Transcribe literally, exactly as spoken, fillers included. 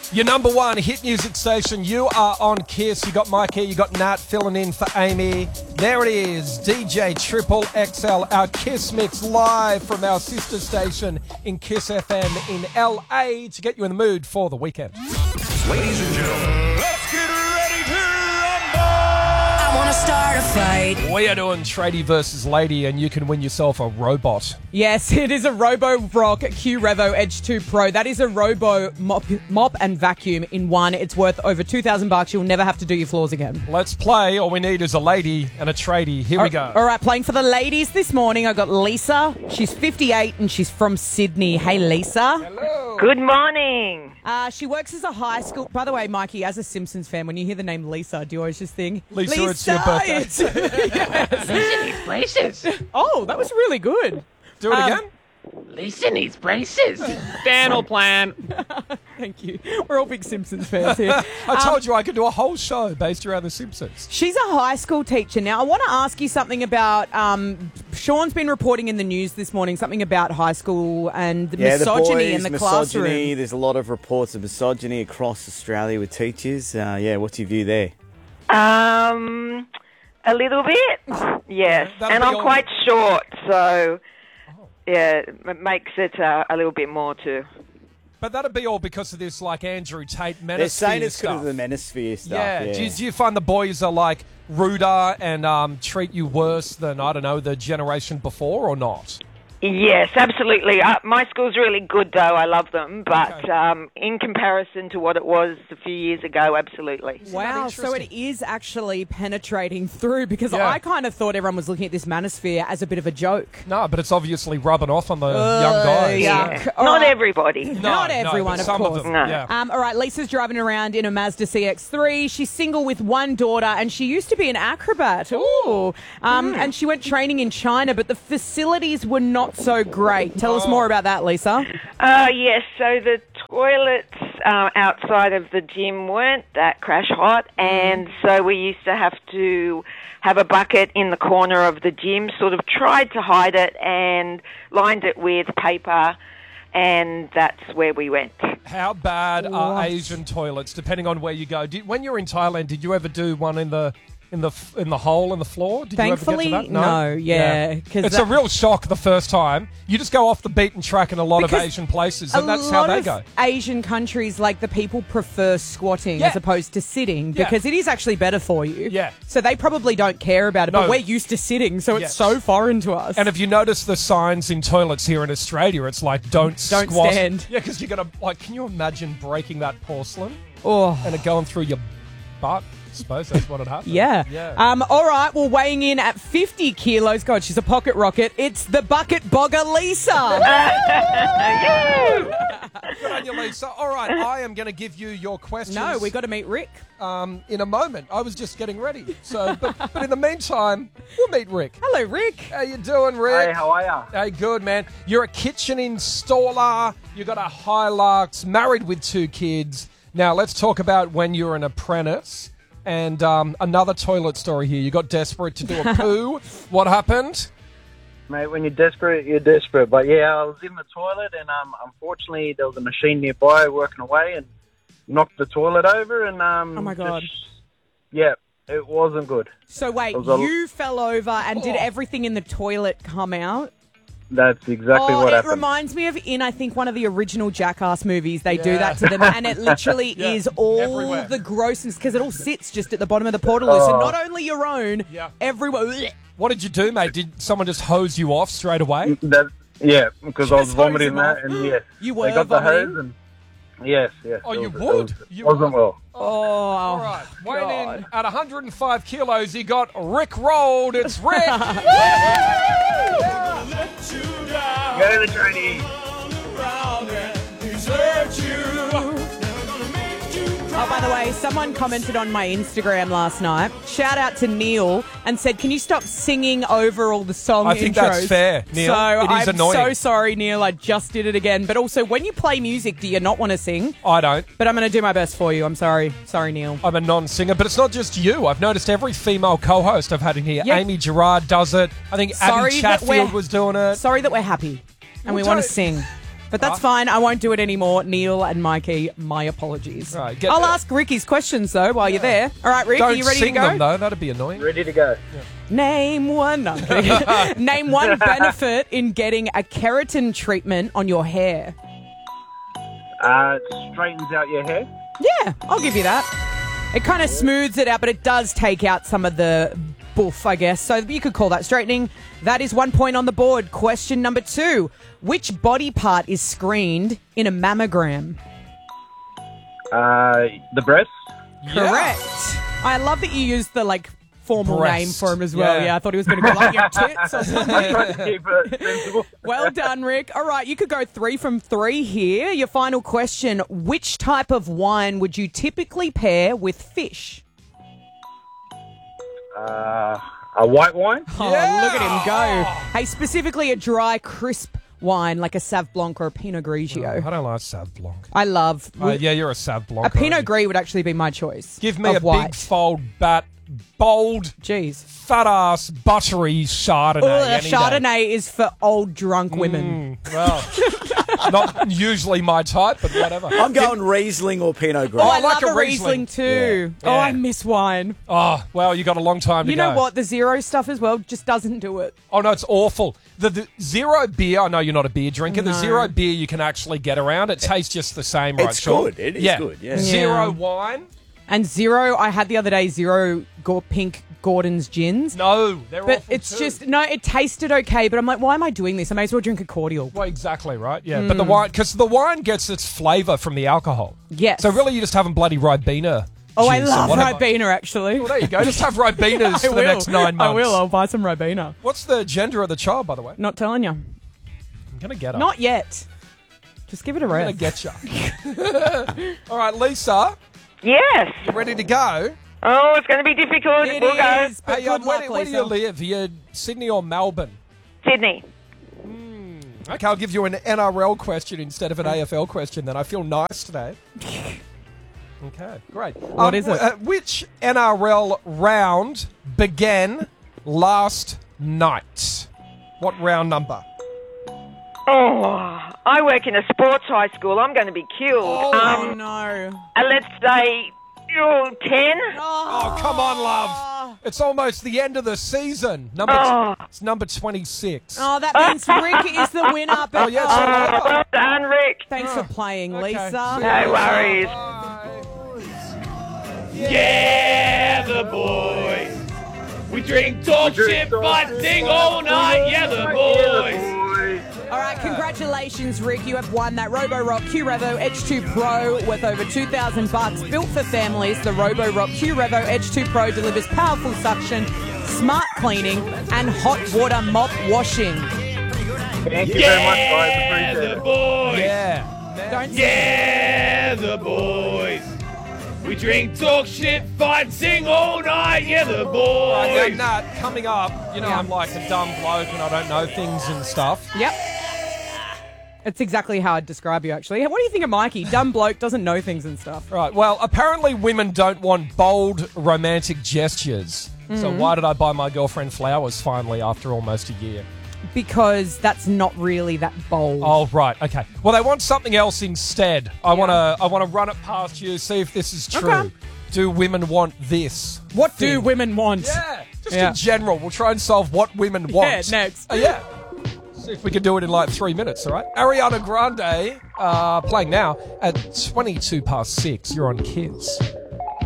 Your number one hit music station. You are on Kiss. You got Mikey, you got Nat filling in for Amy. There it is, D J Triple X L, our Kiss Mix live from our sister station in Kiss F M in L A to get you in the mood for the weekend. Ladies and gentlemen, let's get ready to rumble! I want to start a fight. We are doing Tradie versus Lady, and you can win yourself a robot. Yes, it is a RoboRock Q Revo Edge two Pro. That is a Robo mop, mop and vacuum in one. It's worth over two thousand bucks. You'll never have to do your floors again. Let's play. All we need is a lady and a tradie. Here we go. All right, playing for the ladies this morning, I got Lisa. She's fifty-eight and she's from Sydney. Hey, Lisa. Hello. Good morning. Uh, she works as a high school... By the way, Mikey, as a Simpsons fan, when you hear the name Lisa, do you always just think... Lisa, it's your birthday. It's, yes. Lisa needs braces. Oh, that was really good. Do it Um, again. Lisa needs braces. Dan will plan. Thank you. We're all big Simpsons fans here. I told you I could do a whole show based around The Simpsons. She's a high school teacher. Now, I want to ask you something about... Um, Sean's been reporting in the news this morning something about high school and the Yeah, misogyny the boys, in the misogyny. classroom. There's a lot of reports of misogyny across Australia with teachers. Uh, yeah, what's your view there? Um, a little bit, yes. That'll And be I'm all- quite short, so yeah, it makes it uh, a little bit more too. But that'd be all because of this, like, Andrew Tate manosphere They're saying it's stuff. because of the manosphere stuff. Yeah. Yeah. Do, you, do you find the boys are, like, ruder and um, treat you worse than, I don't know, the generation before or not? Yes, absolutely. Uh, my school's really good, though. I love them, but Okay. um, in comparison to what it was a few years ago, absolutely. Wow, so it interesting? is actually penetrating through because Yeah. I kind of thought everyone was looking at this manosphere as a bit of a joke. No, but it's obviously rubbing off on the young guys. yeah. Yeah. All Not right. everybody. No, Not no, everyone, but of some course. Of them, No. yeah. Um, all right, Lisa's driving around in a Mazda C X three. She's single with one daughter, and she used to be an acrobat. Ooh. Um, And she went training in China, but the facilities were not so great. Tell us more about that, Lisa. Uh, yes, so the toilets uh, outside of the gym weren't that crash hot, and so we used to have to have a bucket in the corner of the gym, sort of tried to hide it and lined it with paper, and that's where we went. How bad are What? Asian toilets, depending on where you go? Did, when you were in Thailand, did you ever do one in the in the in the hole in the floor? Did Thankfully, you ever get to that? no, yeah, 'cause It's that- a real shock the first time. You just go off the beaten track in a lot of Because Asian places, A and that's how lot they of go. Asian countries, like the people prefer squatting Yeah. as opposed to sitting Yeah. because it is actually better for you. Yeah. So they probably don't care about it, No. but we're used to sitting, so it's Yes. so foreign to us. And if you notice the signs in toilets here in Australia, it's like, don't, Don't squat. stand. Yeah, because you're going to, like, can you imagine breaking that porcelain oh. and it going through your butt? I suppose that's what it happened. Yeah. Yeah. Um, all right. Well, weighing in at fifty kilos. God, she's a pocket rocket. It's the bucket bogger, Lisa. Good on you, Lisa. All right, I am going to give you your questions. no, we got to meet Rick. um, in a moment. I was just getting ready. So, but, but in the meantime, we'll meet Rick. Hello, Rick. How you doing, Rick? Hey, how are ya? Hey, good, man. You're a kitchen installer. You got a Hilux, married with two kids. Now, let's talk about when you were an apprentice. And um, another toilet story here. You got desperate to do a poo. What happened? Mate, when you're desperate, you're desperate. But yeah, I was in the toilet and um, unfortunately there was a machine nearby working away and knocked the toilet over and... Um, Oh, my God. just- yeah, it wasn't good. So wait, It was a- you fell over and did Oh. everything in the toilet come out? That's exactly oh, what it happened. reminds me of in I think one of the original Jackass movies. They do Yeah. that to them, and it literally Yeah, is all everywhere. the grossness because it all sits just at the bottom of the portaloo. So Oh. not only your own, Yeah. everyone. What did you do, mate? Did someone just hose you off straight away? That, yeah, because I was Just hose vomiting him that off. and yes. You were they got the vomiting? hose and... Yes, yes. Oh, it you was- would? It was, You wasn't would? well. Oh, All right. Weighing God. in at one hundred five kilos, he got Rick rolled. It's Rick. Go to the training. Oh, by the way, someone commented on my Instagram last night. Shout out to Neil and said, "Can you stop singing over all the song I think intros?" that's fair, Neil. So It is I'm annoying. so sorry, Neil. I just did it again. But also, when you play music, do you not want to sing? I don't. But I'm going to do my best for you. I'm sorry. Sorry, Neil. I'm a non-singer, but it's not just you. I've noticed every female co-host I've had in here. Yeah. Amy Gerard does it. I think Sorry Abby that we're- Chatfield was doing it. Sorry that we're happy and we Well, want to don't- sing. But that's Ah. fine. I won't do it anymore. Neil and Mikey, my apologies. Right, get I'll there. ask Ricky's questions, though, while you're there. All right, Rick, Don't are you ready sing to go? them, though. That'd be annoying. Ready to go. Name one. No, I'm kidding. Name one benefit in getting a keratin treatment on your hair. Uh, it straightens out your hair. Yeah, I'll give you that. It kind of smooths it out, but it does take out some of the boof, I guess. So you could call that straightening. That is one point on the board. Question number two. Which body part is screened in a mammogram? Uh, the breast. Correct. I love that you used the, like, formal Breast. name for him as well. Yeah. Yeah, I thought he was going to go like your tits or something. Trying to keep it sensible. Well done, Rick. All right, you could go three from three here. Your final question. Which type of wine would you typically pair with fish? Uh, a white wine. Oh, Yeah. look at him go. Hey, specifically a dry, crisp wine like a Sauv Blanc or a Pinot Grigio. I don't like Sauv Blanc. I love... Uh, yeah, you're a Sauv Blanc. a Pinot aren't you? Gris would actually be my choice. Give me of a white. big fold, bat, bold, Jeez. fat-ass, buttery Chardonnay. Oh, a any day. Chardonnay is for old drunk women. Well, not usually my type, but whatever. I'm going Riesling or Pinot Gris. Oh, I, I like love a a Riesling, Riesling. too. Yeah. Oh, Yeah. I miss wine. Oh, well, you got a long time to You go. know what? The zero stuff as well just doesn't do it. Oh, no, it's awful. The, the zero beer, I know you're not a beer drinker. The No. zero beer you can actually get around. It tastes just the same, right, It's Sean? good. It is yeah. good, yeah. Zero Yeah. wine? And zero, I had the other day, zero Gore Pink Gordon's gins. No, they're But awful it's too. just, no, it tasted okay, but I'm like, why am I doing this? I may as well drink a cordial. Well, exactly, right? Yeah, but the wine, because the wine gets its flavour from the alcohol. Yes. So really, you're just having bloody Ribena. Oh, I juice or love whatever. Ribena, actually. Well, there you go. Just have Ribenas I for the will. next nine months. I will. I'll buy some Ribena. What's the gender of the child, by the way? Not telling you. I'm going to get her. Not yet. Just give it a I'm going rest. to get you. All right, Lisa, Yes. you ready to go? Oh, it's going to be difficult. It we'll go. is, but Hey, good um, where, luck, do- where do Lisa. you live? Are you Sydney or Melbourne? Sydney. Okay, I'll give you an N R L question instead of an A F L question then. I feel nice today. Okay, great. What is it? Uh, which N R L round began last night? What round number? Oh, I work in a sports high school. I'm going to be killed. Oh, um, no. uh, let's say oh, ten. Oh, come on, love. It's almost the end of the season. Number Oh. t- it's number twenty-six. Oh, that means Rick is the winner. But Oh, yes, Oh, I well done, Rick. Thanks for playing, Okay. Lisa. No worries. Yeah, the boys. We drink, talk shit, fight, sing all night. Yeah, the boys. All right, congratulations, Rick. You have won that RoboRock Q Revo Edge two Pro worth over two thousand bucks. Built for families, the RoboRock Q Revo Edge two Pro delivers powerful suction, smart cleaning, and hot water mop washing. Thank you very much, guys. Yeah, Appreciate the it. boys. Yeah. Don't Yeah, the boys. We drink, talk shit, fight, sing all night. Yeah, the Right, boys. now, Nat, coming up, you know, Yeah. I'm like a dumb bloke and I don't know things and stuff. Yep. It's exactly how I'd describe you, actually. What do you think of Mikey? Dumb bloke, doesn't know things and stuff. Right, well, apparently women don't want bold romantic gestures. So Mm-hmm. why did I buy my girlfriend flowers finally after almost a year? Because that's not really that bold. Oh, right, okay. Well, they want something else instead. I want to I want to run it past you, see if this is true. Okay. Do women want this? What do thing? women want? Yeah, just Yeah. in general. We'll try and solve what women want. Yeah, next. Uh, yeah. See if we can do it in like three minutes, all right? Ariana Grande uh, playing now at twenty-two past six. You're on Kiss.